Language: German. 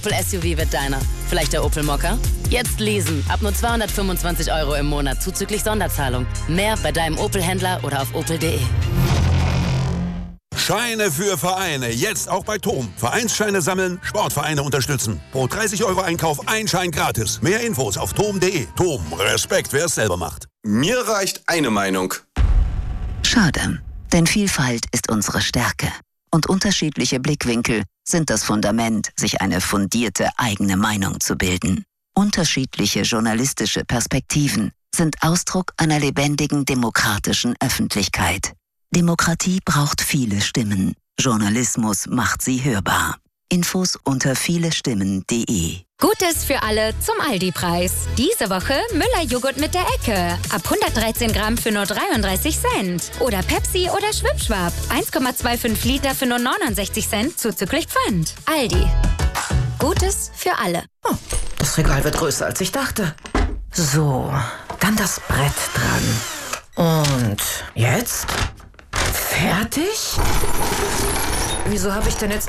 Opel-SUV wird deiner. Vielleicht der Opel Mokka? Jetzt leasen. Ab nur 225 € im Monat zuzüglich Sonderzahlung. Mehr bei deinem Opel-Händler oder auf opel.de. Scheine für Vereine. Jetzt auch bei TOM. Vereinsscheine sammeln, Sportvereine unterstützen. Pro 30 € Einkauf ein Schein gratis. Mehr Infos auf tom.de. TOM. Respekt, wer es selber macht. Mir reicht eine Meinung. Schade, denn Vielfalt ist unsere Stärke. Und unterschiedliche Blickwinkel sind das Fundament, sich eine fundierte eigene Meinung zu bilden. Unterschiedliche journalistische Perspektiven sind Ausdruck einer lebendigen demokratischen Öffentlichkeit. Demokratie braucht viele Stimmen. Journalismus macht sie hörbar. Infos unter vielestimmen.de. Gutes für alle zum Aldi-Preis. Diese Woche Müller-Joghurt mit der Ecke. Ab 113 Gramm für nur 33 Cent. Oder Pepsi oder Schwipschwap. 1,25 Liter für nur 69 Cent zuzüglich Pfand. Aldi. Gutes für alle. Oh, das Regal wird größer, als ich dachte. So, dann das Brett dran. Und jetzt? Fertig? Wieso habe ich denn jetzt